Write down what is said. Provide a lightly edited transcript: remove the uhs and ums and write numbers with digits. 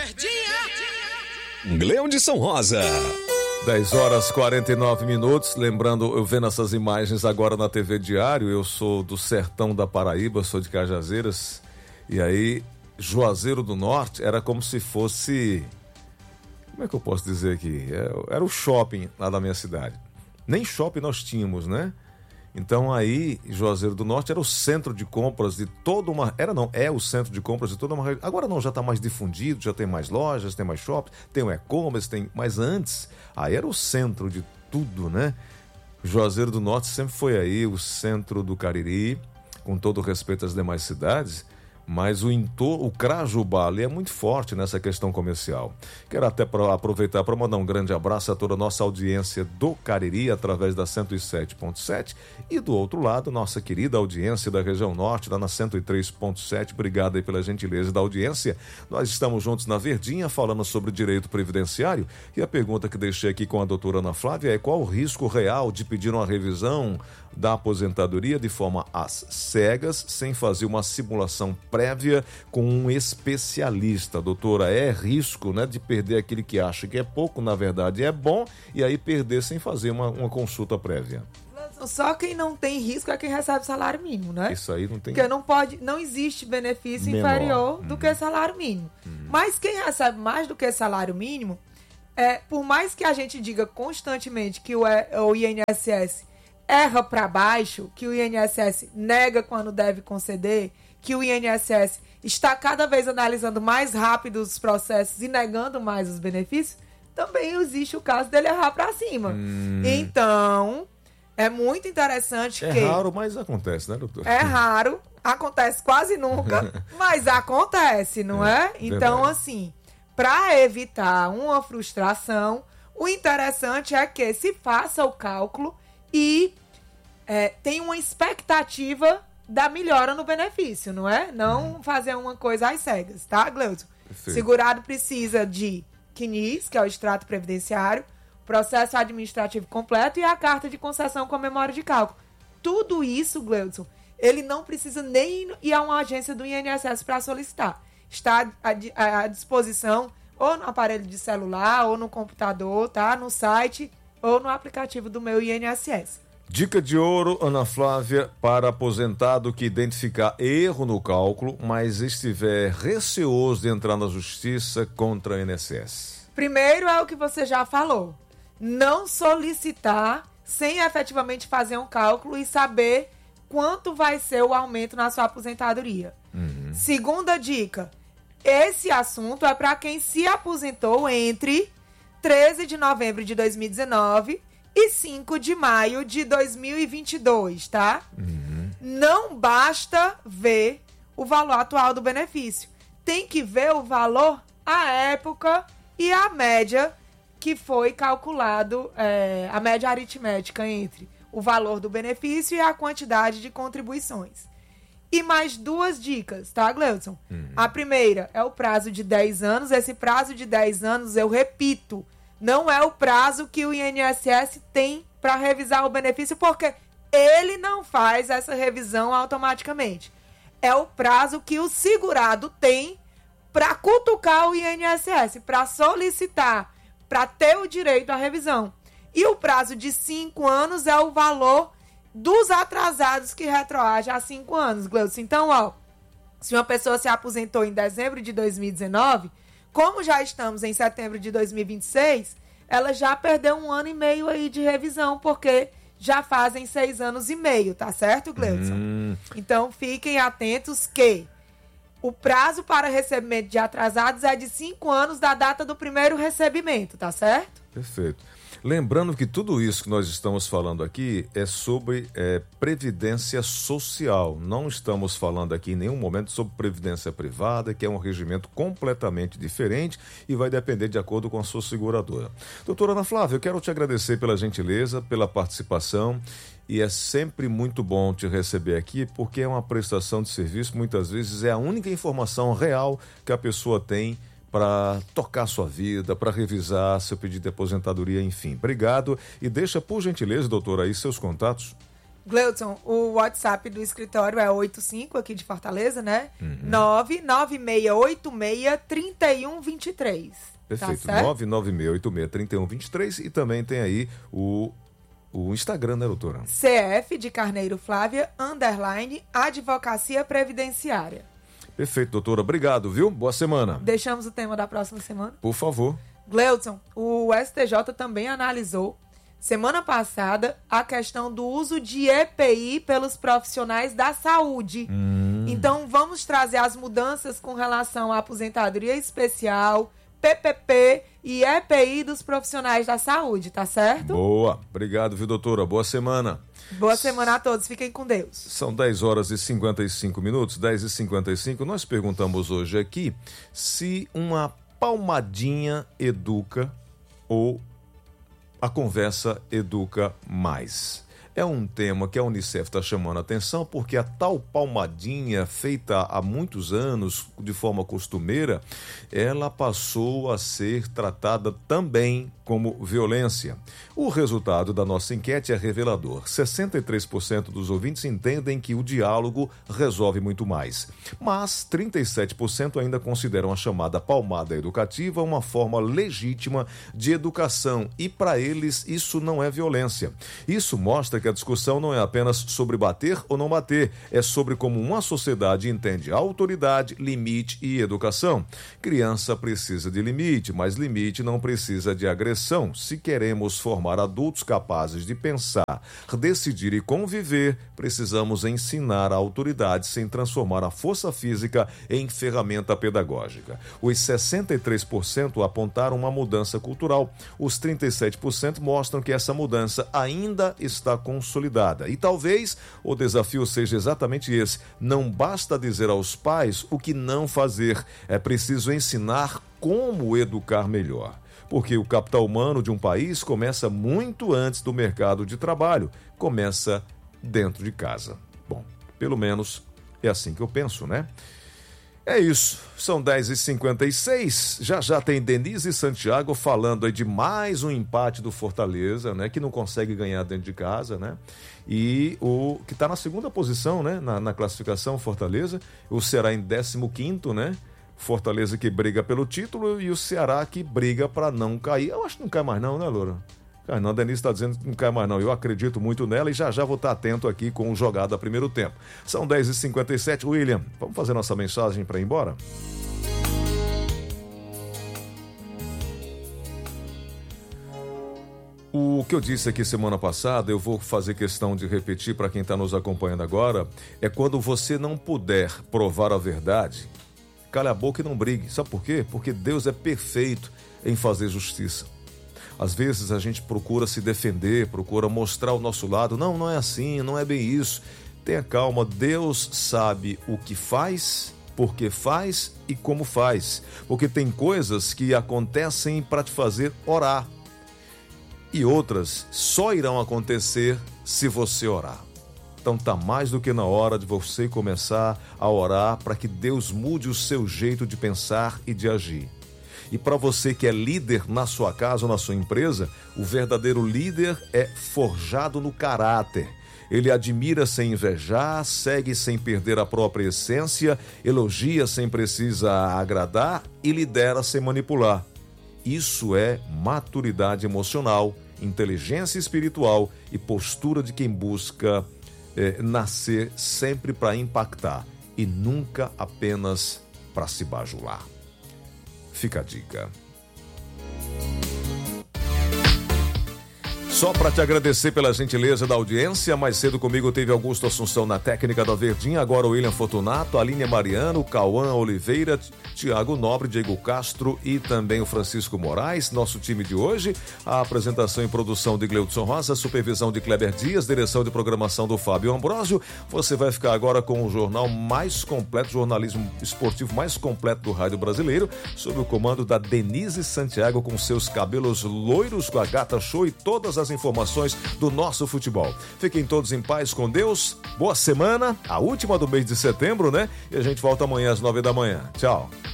Leão de São Rosa. 10h49. Lembrando, eu vendo essas imagens agora na TV Diário, eu sou do sertão da Paraíba, sou de Cajazeiras, e aí Juazeiro do Norte era como se fosse, como é que eu posso dizer aqui? Era o shopping lá da minha cidade. Nem shopping nós tínhamos, né? Então aí, Juazeiro do Norte era o centro de compras de toda uma... É o centro de compras de toda uma... Agora não, já está mais difundido, já tem mais lojas, tem mais shoppings, tem o e-commerce, tem... Mas antes, aí era o centro de tudo, né? Juazeiro do Norte sempre foi aí o centro do Cariri, com todo o respeito às demais cidades, mas o Crajubá ali é muito forte nessa questão comercial. Quero até aproveitar para mandar um grande abraço a toda a nossa audiência do Cariri, através da 107.7, e do outro lado, nossa querida audiência da região norte, lá na 103.7. Obrigado aí pela gentileza da audiência. Nós estamos juntos na Verdinha, falando sobre direito previdenciário, e a pergunta que deixei aqui com a doutora Ana Flávia é: qual o risco real de pedir uma revisão da aposentadoria de forma às cegas, sem fazer uma simulação prévia com um especialista? Doutora, é risco, né, de perder aquele que acha que é pouco, na verdade é bom, e aí perder sem fazer uma consulta prévia? Só quem não tem risco é quem recebe salário mínimo, né? Isso aí não tem... Porque não existe benefício inferior do que salário mínimo. Mas quem recebe mais do que salário mínimo, por mais que a gente diga constantemente que o INSS erra para baixo, que o INSS nega quando deve conceder, que o INSS está cada vez analisando mais rápido os processos e negando mais os benefícios, também existe o caso dele errar para cima. Então, é muito interessante que... É raro, mas acontece, né, doutor? É raro, acontece quase nunca, mas acontece, não é? Então, verdade. assim, para evitar uma frustração, o interessante é que se faça o cálculo e tem uma expectativa da melhora no benefício, não é? Não fazer uma coisa às cegas, tá, Gleuton? Segurado precisa de CNIS, que é o extrato previdenciário, processo administrativo completo e a carta de concessão com a memória de cálculo. Tudo isso, Gleuton, ele não precisa nem ir a uma agência do INSS para solicitar. Está à disposição ou no aparelho de celular, ou no computador, tá? No site ou no aplicativo do meu INSS. Dica de ouro, Ana Flávia, para aposentado que identificar erro no cálculo, mas estiver receoso de entrar na justiça contra a INSS. Primeiro é o que você já falou. Não solicitar sem efetivamente fazer um cálculo e saber quanto vai ser o aumento na sua aposentadoria. Segunda dica, esse assunto é para quem se aposentou entre 13 de novembro de 2019 e 5 de maio de 2022, tá? Não basta ver o valor atual do benefício. Tem que ver o valor à época e a média que foi calculado, a média aritmética entre o valor do benefício e a quantidade de contribuições. E mais duas dicas, tá, Gleuton? A primeira é o prazo de 10 anos. Esse prazo de 10 anos, eu repito, não é o prazo que o INSS tem para revisar o benefício, porque ele não faz essa revisão automaticamente. É o prazo que o segurado tem para cutucar o INSS, para solicitar, para ter o direito à revisão. E o prazo de 5 anos é o valor dos atrasados que retroagem a 5 anos, Gleuton. Então, se uma pessoa se aposentou em dezembro de 2019... como já estamos em setembro de 2026, ela já perdeu 1 ano e meio aí de revisão, porque já fazem 6 anos e meio, tá certo, Gleuton? Então, fiquem atentos que o prazo para recebimento de atrasados é de 5 anos da data do primeiro recebimento, tá certo? Perfeito. Lembrando que tudo isso que nós estamos falando aqui é sobre previdência social. Não estamos falando aqui em nenhum momento sobre previdência privada, que é um regimento completamente diferente e vai depender de acordo com a sua seguradora. Doutora Ana Flávia, eu quero te agradecer pela gentileza, pela participação, e é sempre muito bom te receber aqui, porque é uma prestação de serviço, muitas vezes é a única informação real que a pessoa tem para tocar sua vida, para revisar seu pedido de aposentadoria, enfim. Obrigado, e deixa, por gentileza, doutora, aí seus contatos. Gleudson, o WhatsApp do escritório é 85 aqui de Fortaleza, né? 99686-3123. Perfeito, tá 99686-3123 e também tem aí o Instagram, né, doutora? CF de Carneiro Flávia, _ Advocacia Previdenciária. Perfeito, doutora. Obrigado, viu? Boa semana. Deixamos o tema da próxima semana. Por favor. Gleudson, o STJ também analisou semana passada a questão do uso de EPI pelos profissionais da saúde. Então, vamos trazer as mudanças com relação à aposentadoria especial, PPP e EPI dos profissionais da saúde, tá certo? Boa. Obrigado, viu, doutora? Boa semana. Boa semana a todos. Fiquem com Deus. São 10 horas e 55 minutos, 10h55. Nós perguntamos hoje aqui se uma palmadinha educa ou a conversa educa mais. É um tema que a Unicef está chamando a atenção porque a tal palmadinha feita há muitos anos de forma costumeira, ela passou a ser tratada também como violência. O resultado da nossa enquete é revelador. 63% dos ouvintes entendem que o diálogo resolve muito mais. Mas 37% ainda consideram a chamada palmada educativa uma forma legítima de educação e para eles isso não é violência. Isso mostra que a discussão não é apenas sobre bater ou não bater, é sobre como uma sociedade entende autoridade, limite e educação. Criança precisa de limite, mas limite não precisa de agressão. Se queremos formar adultos capazes de pensar, decidir e conviver, precisamos ensinar a autoridade sem transformar a força física em ferramenta pedagógica. Os 63% apontaram uma mudança cultural. Os 37% mostram que essa mudança ainda está consolidada. E talvez o desafio seja exatamente esse. Não basta dizer aos pais o que não fazer. É preciso ensinar como educar melhor. Porque o capital humano de um país começa muito antes do mercado de trabalho, começa dentro de casa. Bom, pelo menos é assim que eu penso, né? É isso, são 10h56, já tem Denise Santiago falando aí de mais um empate do Fortaleza, né? Que não consegue ganhar dentro de casa, né? E o que está na segunda posição, né? Na classificação, Fortaleza, o Ceará em 15º, né? Fortaleza que briga pelo título e o Ceará que briga para não cair. Eu acho que não cai mais não, né, Loura? Cai não, a Denise está dizendo que não cai mais não. Eu acredito muito nela e já vou estar atento aqui com o jogada primeiro tempo. São 10h57. William, vamos fazer nossa mensagem para ir embora? O que eu disse aqui semana passada, eu vou fazer questão de repetir para quem está nos acompanhando agora, é quando você não puder provar a verdade, cala a boca e não brigue. Sabe por quê? Porque Deus é perfeito em fazer justiça. Às vezes a gente procura se defender, procura mostrar o nosso lado. Não é assim, não é bem isso. Tenha calma, Deus sabe o que faz, por que faz e como faz. Porque tem coisas que acontecem para te fazer orar. E outras só irão acontecer se você orar. Então está mais do que na hora de você começar a orar para que Deus mude o seu jeito de pensar e de agir. E para você que é líder na sua casa ou na sua empresa, o verdadeiro líder é forjado no caráter. Ele admira sem invejar, segue sem perder a própria essência, elogia sem precisar agradar e lidera sem manipular. Isso é maturidade emocional, inteligência espiritual e postura de quem busca nascer sempre para impactar e nunca apenas para se bajular. Fica a dica. Só para te agradecer pela gentileza da audiência, mais cedo comigo teve Augusto Assunção na técnica da Verdinha, agora o William Fortunato, Aline Mariano, Cauã Oliveira, Tiago Nobre, Diego Castro e também o Francisco Moraes, nosso time de hoje. A apresentação e produção de Gleudson Rosa, supervisão de Kleber Dias, direção de programação do Fábio Ambrosio. Você vai ficar agora com o jornal mais completo, jornalismo esportivo mais completo do rádio brasileiro, sob o comando da Denise Santiago, com seus cabelos loiros, com a gata show e todas as informações do nosso futebol. Fiquem todos em paz com Deus. Boa semana, a última do mês de setembro, né? E a gente volta amanhã às 9 da manhã. Tchau.